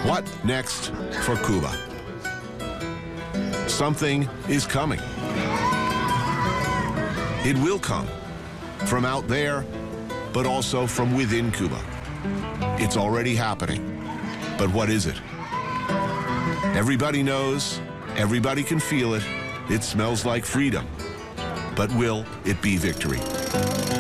What next for Cuba? Something is coming. It will come from out there, but also from within Cuba. It's already happening. But what is it? Everybody knows, everybody can feel it. It smells like freedom. But will it be victory?